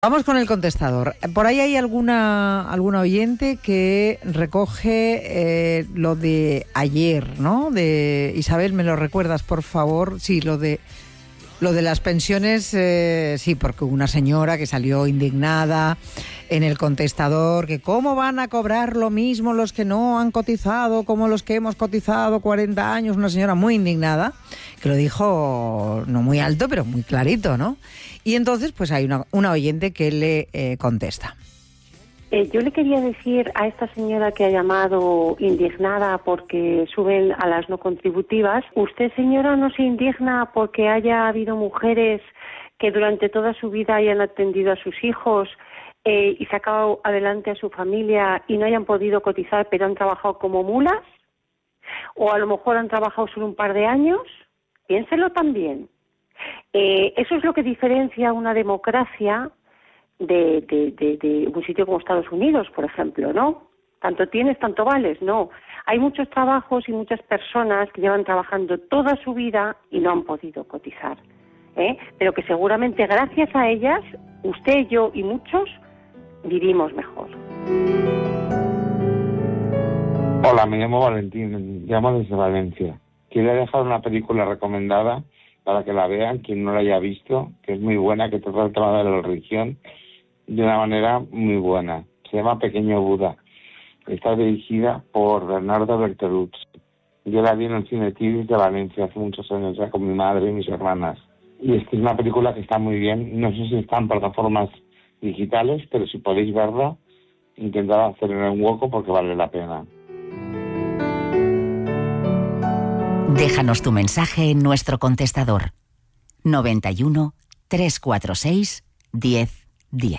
Vamos con el contestador. Por ahí hay alguna oyente que recoge lo de ayer, ¿no? De Isabel, ¿me lo recuerdas, por favor? Sí, lo de las pensiones, sí, porque hubo una señora que salió indignada en el contestador, que cómo van a cobrar lo mismo los que no han cotizado como los que hemos cotizado 40 años, una señora muy indignada, que lo dijo no muy alto, pero muy clarito, ¿no? Y entonces pues hay una oyente que le contesta. Yo le quería decir a esta señora que ha llamado indignada porque suben a las no contributivas, usted, señora, no se indigna porque haya habido mujeres que durante toda su vida hayan atendido a sus hijos y sacado adelante a su familia y no hayan podido cotizar pero han trabajado como mulas, o a lo mejor han trabajado solo un par de años. Piénselo también. Eso es lo que diferencia una democracia de un sitio como Estados Unidos, por ejemplo, ¿no? Tanto tienes, tanto vales, no. Hay muchos trabajos y muchas personas que llevan trabajando toda su vida y no han podido cotizar, pero que seguramente gracias a ellas, usted, yo y muchos, vivimos mejor. Hola, me llamo Valentín, llamo desde Valencia. Quiero dejar una película recomendada para que la vean, quien no la haya visto, que es muy buena, que trata el tema de la religión de una manera muy buena. Se llama Pequeño Buda. Está dirigida por Bernardo Bertolucci. Yo la vi en el Cine Tiris de Valencia hace muchos años ya con mi madre y mis hermanas. Y es una película que está muy bien. No sé si está en plataformas digitales, pero si podéis verla, intentad hacerle un hueco porque vale la pena. Déjanos tu mensaje en nuestro contestador 91 346 1010.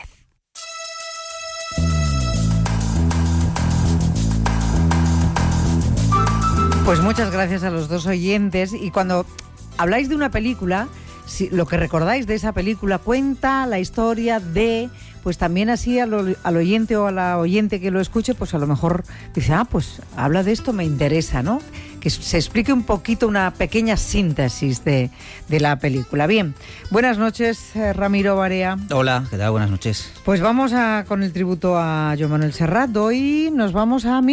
Pues muchas gracias a los dos oyentes. Y cuando habláis de una película, si lo que recordáis de esa película cuenta la historia de, pues también así al oyente o a la oyente que lo escuche, pues a lo mejor dice, pues habla de esto, me interesa, ¿no? Que se explique un poquito, una pequeña síntesis de la película. Bien, buenas noches, Ramiro Barea. Hola, ¿qué tal? Buenas noches. Pues vamos con el tributo a Joan Manuel Serrat. Hoy nos vamos a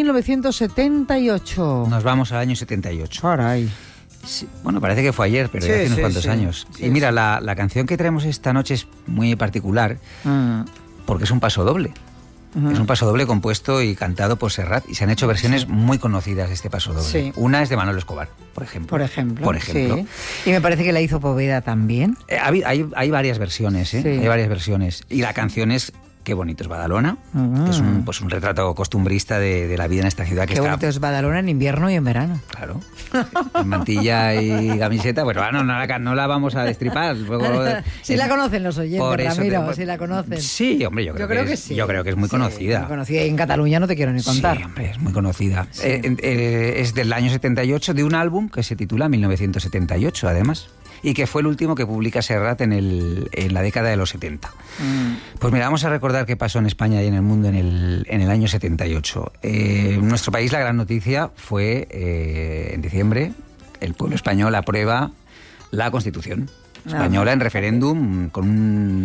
1978. Nos vamos al año 78. Caray. Sí, bueno, parece que fue ayer, pero ya hace unos cuantos años. Sí, y mira, la canción que traemos esta noche es muy particular porque es un paso doble. Es un paso doble compuesto y cantado por Serrat y se han hecho versiones muy conocidas de este paso doble. Sí. Una es de Manolo Escobar, por ejemplo. Por ejemplo. Sí. Y me parece que la hizo Poveda también. Hay varias versiones, ¿eh? Sí. Hay varias versiones. Y la canción es Qué bonito es Badalona, que es un retrato costumbrista de la vida en esta ciudad. Qué bonito es Badalona en invierno y en verano. Claro. En mantilla y camiseta, pues bueno, no la vamos a destripar. Luego, sí la conocen los oyentes, Ramiro, sí la conocen. Sí, hombre, yo creo que sí. Yo creo que es muy conocida. Muy conocida. Y en Cataluña no te quiero ni contar. Sí, hombre, es muy conocida. Sí. Es del año 78, de un álbum que se titula 1978, además. Y que fue el último que publica Serrat en la década de los 70. Pues mira, vamos a recordar qué pasó en España y en el mundo en el año 78. En nuestro país la gran noticia fue en diciembre, el pueblo español aprueba la Constitución española en referéndum con un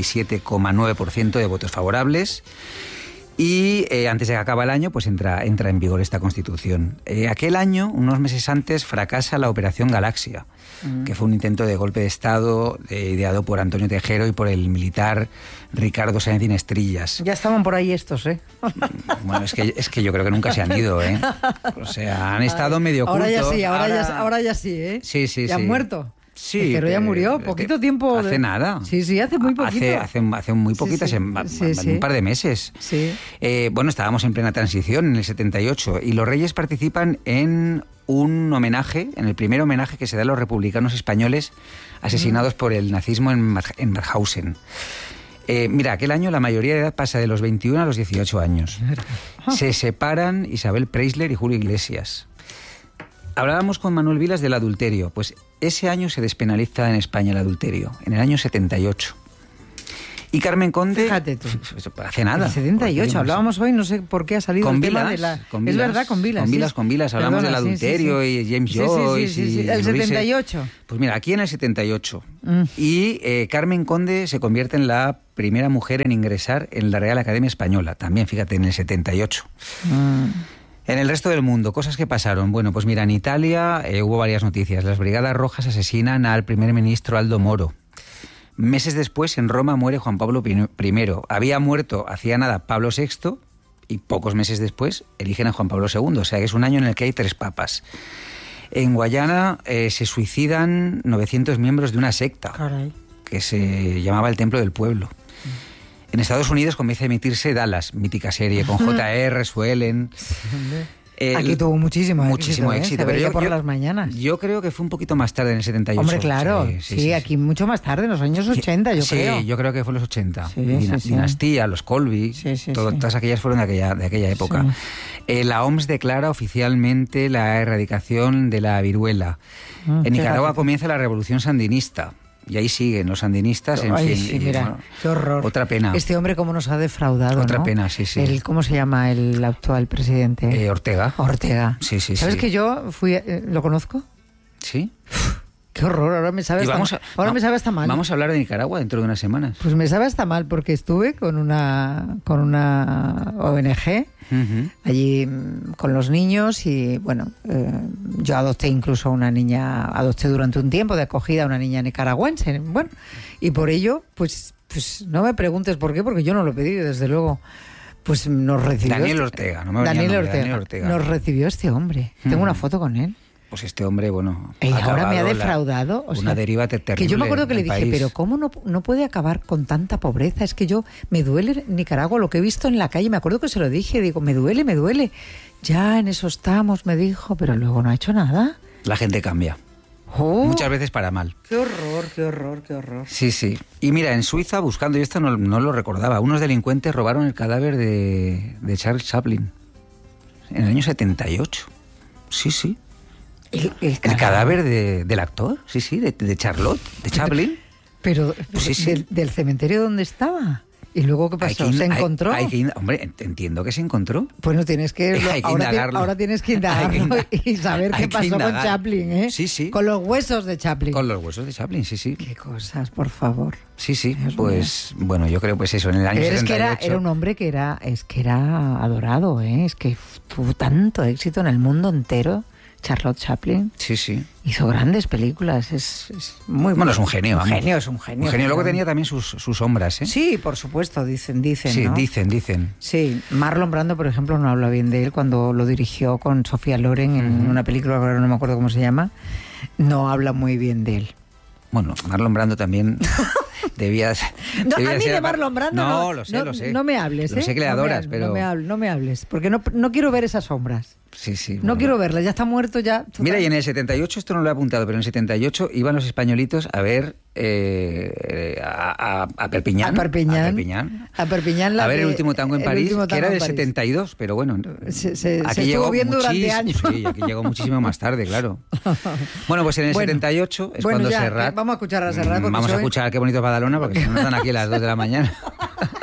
87,9% de votos favorables. Y antes de que acabe el año, pues entra en vigor esta Constitución. Aquel año, unos meses antes, fracasa la Operación Galaxia, que fue un intento de golpe de Estado ideado por Antonio Tejero y por el militar Ricardo Sáenz Inestrillas. Ya estaban por ahí estos, ¿eh? Bueno, es que yo creo que nunca se han ido, ¿eh? O sea, han estado medio ocultos. Ahora ya sí, ¿eh? Sí. Ya han muerto. Sí, pero ya murió, poquito tiempo. Hace nada. Sí, hace muy poquito. Hace muy poquitas, un par de meses. Sí. Bueno, estábamos en plena transición en el 78 y los Reyes participan en un homenaje, en el primer homenaje que se da a los republicanos españoles asesinados por el nazismo en Mauthausen. Mira, aquel año la mayoría de edad pasa de los 21 a los 18 años. Se separan Isabel Preisler y Julio Iglesias. Hablábamos con Manuel Vilas del adulterio. Pues ese año se despenaliza en España el adulterio, en el año 78. Y Carmen Conde, fíjate tú, hace nada. El 78, hablábamos hoy, no sé por qué ha salido con el Vilas, tema de la... con es Vilas, verdad, con Vilas. Con Vilas, hablamos Perdona, del adulterio y James Joyce. Sí. El 78. Pues mira, aquí en el 78. Y Carmen Conde se convierte en la primera mujer en ingresar en la Real Academia Española, también, fíjate, en el 78. En el resto del mundo, cosas que pasaron. Bueno, pues mira, en Italia hubo varias noticias. Las Brigadas Rojas asesinan al primer ministro Aldo Moro. Meses después, en Roma muere Juan Pablo I. Había muerto hacía nada Pablo VI y pocos meses después eligen a Juan Pablo II. O sea que es un año en el que hay 3 papas. En Guayana se suicidan 900 miembros de una secta. Caray. Que se llamaba el Templo del Pueblo. En Estados Unidos comienza a emitirse Dallas, mítica serie, con J.R. Suelen. Aquí tuvo muchísimo éxito. Se veía por las mañanas. Yo creo que fue un poquito más tarde, en el 78. Hombre, claro. Sí, aquí mucho más tarde, en los años 80, yo creo. Sí, yo creo que fue en los 80. Sí, Dinastía, los Colby, todas sí. aquellas fueron de aquella época. Sí. La OMS declara oficialmente la erradicación de la viruela. En Nicaragua comienza la revolución sandinista. Y ahí siguen los sandinistas, en fin. Sí, mira, bueno, qué horror. Otra pena. Este hombre cómo nos ha defraudado, Otra ¿no? pena, sí. ¿Cómo se llama el actual presidente? Ortega. Sí. ¿Sabes que yo fui... ¿Lo conozco? Sí. Qué horror, ahora me sabe hasta mal. Vamos a hablar de Nicaragua dentro de unas semanas. Pues me sabe hasta mal porque estuve con una ONG allí con los niños y bueno, yo adopté incluso adopté durante un tiempo de acogida a una niña nicaragüense. Bueno, y por ello, pues no me preguntes por qué, porque yo no lo pedí, desde luego. Pues nos recibió... Daniel Ortega. Nos recibió este hombre. Tengo una foto con él. Pues este hombre, bueno... Y ahora me ha defraudado. Una deriva terrible. Que yo me acuerdo que le dije, país. pero ¿cómo no puede acabar con tanta pobreza? Es que me duele Nicaragua, lo que he visto en la calle. Me acuerdo que se lo dije, digo, me duele. Ya en eso estamos, me dijo, pero luego no ha hecho nada. La gente cambia. Muchas veces para mal. Qué horror. Sí. Y mira, en Suiza, buscando, y esto no lo recordaba, unos delincuentes robaron el cadáver de Charles Chaplin. En el año 78. Sí. ¿El cadáver del actor? Sí, de Charlotte, de Chaplin. Pero sí. ¿Del cementerio donde estaba? ¿Y luego qué pasó? ¿Se encontró? Hombre, entiendo que se encontró. Pues no tienes que... indagarlo. Ahora tienes que indagarlo y saber qué pasó con Chaplin, ¿eh? Sí. Con los huesos de Chaplin. Con los huesos de Chaplin, sí. Qué cosas, por favor. Sí, pues bueno, yo creo pues eso, en el año 78... Era un hombre que era adorado, ¿eh? Es que tuvo tanto éxito en el mundo entero. Charlotte Chaplin. Sí. Hizo grandes películas, es muy bueno. Es un genio, vamos. Es un genio. Luego tenía también sus sombras, ¿eh? Sí, por supuesto, dicen, sí, ¿no? Dicen. Sí, Marlon Brando, por ejemplo, no habla bien de él cuando lo dirigió con Sofía Loren en una película, ahora no me acuerdo cómo se llama, no habla muy bien de él. Bueno, Marlon Brando también debía a mí de Marlon Brando no, lo sé. No me hables, Lo sé que le adoras, pero... No me hables, porque no quiero ver esas sombras. Sí. No quiero verlas, ya está muerto ya. Total. Mira, y en el 78, esto no lo he apuntado, pero en el 78 iban los españolitos a ver a Perpiñán. A Perpiñán. A ver el último tango en París, que era del 72, pero bueno. Se estuvo viendo durante años. Sí, aquí llegó muchísimo más tarde, claro. Bueno, pues en el 78 es cuando Serrat... Vamos a escuchar a Serrat. Vamos a escuchar Qué bonito es Badalona, porque si no nos dan aquí a las 2 de la mañana.